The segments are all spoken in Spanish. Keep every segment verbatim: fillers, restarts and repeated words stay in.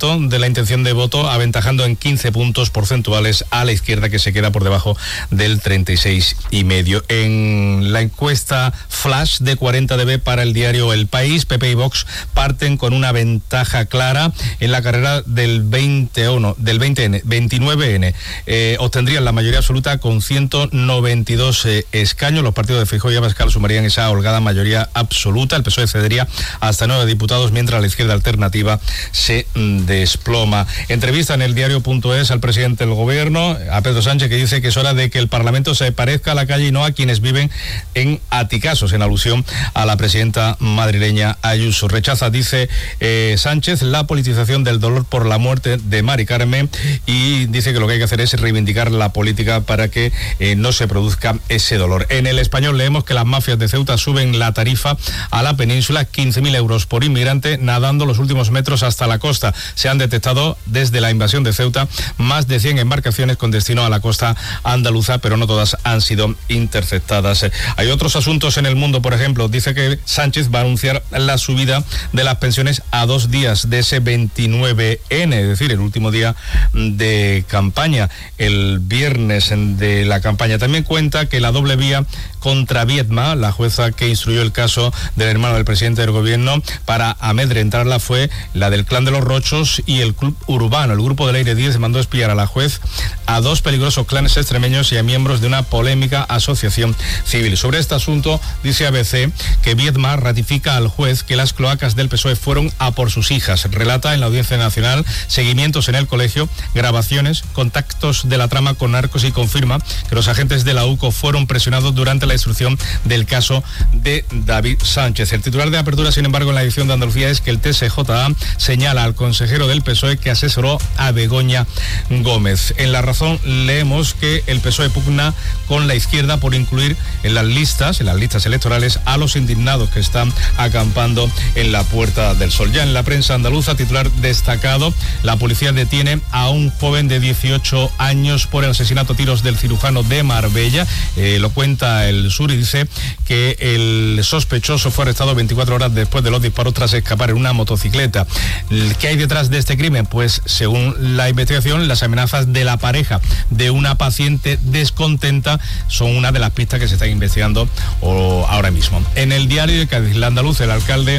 ciento de la intención de voto, aventajando en quince puntos porcentuales a la izquierda, que se queda por debajo del treinta y seis y medio. En la encuesta flash de cuarenta D B para el diario El País, P P y Vox parten con una ventaja clara en la carrera del veinte o no, del veinte ene, veintinueve ene. Eh, obtendrían la mayoría absoluta con ciento noventa y dos eh, escaños. Los partidos de Feijóo y Abascal sumarían esa holgada mayoría absoluta. El P S O E cedería hasta nueve diputados, mientras la izquierda alternativa se mm, desploma. Entrevista en el diario punto es al presidente del gobierno, a Pedro Sánchez, que dice que es hora de que el Parlamento se parezca a la calle y no a quienes viven en aticazos, en alusión a la presidenta madrileña Ayuso. Rechaza, dice eh, Sánchez, la politización del dolor por la muerte de Mari Carmen, y dice que lo que hay que hacer es reivindicar la política para que eh, no se produzca ese dolor. En El Español leemos que las mafias de Ceuta suben la tarifa a la península, quince mil euros por inmigrante nadando los últimos metros hasta la costa. Se han detectado desde la invasión de Ceuta más de cien embarcaciones con destino a la costa andaluza, pero no todas han sido interceptadas. Hay otros asuntos en el mundo, por ejemplo, dice que Sánchez va a anunciar la subida de las pensiones a dos días de ese veintinueve ene, es decir, el último día de campaña, el viernes de la campaña. También cuenta que la doble vía contra Viedma, la jueza que instruyó el caso del hermano del presidente del gobierno para amedrentarla, fue la del Clan de los Rochos y el Club Urbano. El grupo del Aire diez mandó espiar a la juez a dos peligrosos clanes extremeños y a miembros de una polémica asociación civil. Sobre este asunto, dice A B C que Viedma ratifica al juez que las cloacas del P S O E fueron a por sus hijas. Relata en la Audiencia Nacional seguimientos en el colegio, grabaciones, contactos de la trama con narcos, y confirma que los agentes de la U C O fueron presionados durante la instrucción del caso de David Sánchez. El titular de apertura, sin embargo, en la edición de Andalucía es que el T S J A señala al consejero del P S O E que asesoró a Begoña Gómez. En La Razón leemos que el P S O E pugna con la izquierda por incluir en las listas, en las listas electorales, a los indignados que están acampando en la Puerta del Sol. Ya en la prensa andaluza, titular destacado, la policía detiene a un joven de dieciocho años por el asesinato a tiros del cirujano de Marbella. Eh, lo cuenta El Sur y dice que el sospechoso fue arrestado veinticuatro horas después de los disparos tras escapar en una motocicleta. ¿Qué hay detrás de este crimen? Pues según la investigación, las amenazas de la pareja de una paciente descontenta son una de las pistas que se están investigando o, ahora mismo. En el diario de Cádiz, La Andaluz, el alcalde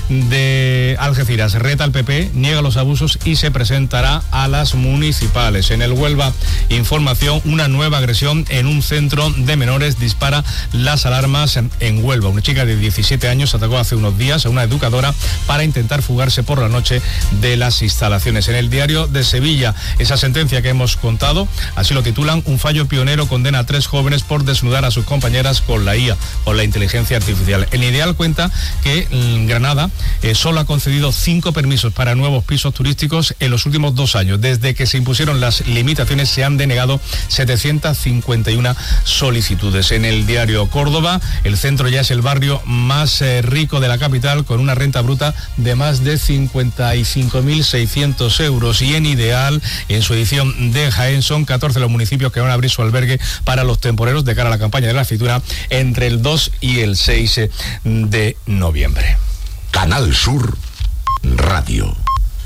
de Algeciras reta al P P, niega los abusos y se presentará a las municipales. En el Huelva Información, una nueva agresión en un centro de menores dispara las alarmas en, en Huelva. Una chica de diecisiete años atacó hace unos días a una educadora para intentar fugarse por la noche de las instalaciones. En el diario de Sevilla, esa sentencia que hemos contado, así lo titulan: un fallo pionero condena a tres jóvenes por desnudar a sus compañeras con la I A, con la inteligencia artificial. El Ideal cuenta que en Granada eh, solo ha concedido cinco permisos para nuevos pisos turísticos en los últimos dos años. Desde que se impusieron las limitaciones se han denegado setecientas cincuenta y una solicitudes. En el diario Córdoba, el centro ya es el barrio más eh, rico de la capital, con una renta bruta de más de cincuenta y cinco mil seiscientos euros. Y en Ideal, en su edición de Jaén, son catorce los municipios que van a abrir su albergue para los temporeros de cara a la campaña de la fritura entre el dos y el seis de noviembre. Canal Sur Radio.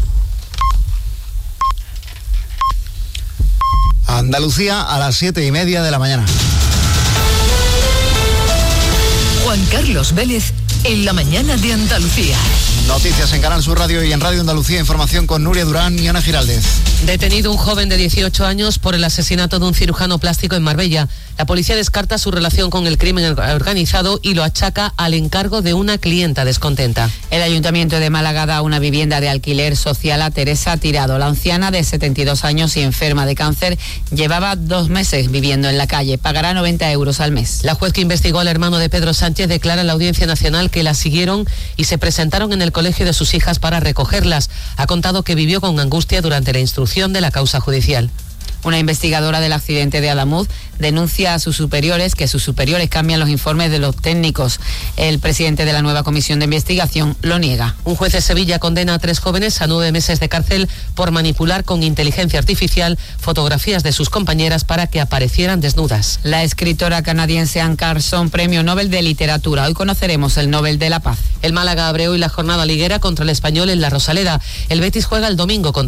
Andalucía a las siete y media de la mañana. Juan Carlos Vélez en la mañana de Andalucía. Noticias en Canal Sur Radio y en Radio Andalucía. Información con Nuria Durán y Ana Giraldez. Detenido un joven de dieciocho años por el asesinato de un cirujano plástico en Marbella. La policía descarta su relación con el crimen organizado y lo achaca al encargo de una clienta descontenta. El Ayuntamiento de Málaga da una vivienda de alquiler social a Teresa Tirado. La anciana, de setenta y dos años y enferma de cáncer, llevaba dos meses viviendo en la calle. Pagará noventa euros al mes. La juez que investigó al hermano de Pedro Sánchez declara en la Audiencia Nacional que la siguieron y se presentaron en el colegio de sus hijas para recogerlas. Ha contado que vivió con angustia durante la instrucción de la causa judicial. Una investigadora del accidente de Alamuz denuncia a sus superiores que sus superiores cambian los informes de los técnicos. El presidente de la nueva comisión de investigación lo niega. Un juez de Sevilla condena a tres jóvenes a nueve meses de cárcel por manipular con inteligencia artificial fotografías de sus compañeras para que aparecieran desnudas. La escritora canadiense Anne Carson, premio Nobel de Literatura. Hoy conoceremos el Nobel de la Paz. El Málaga abre hoy la jornada liguera contra el Español en la Rosaleda. El Betis juega el domingo contra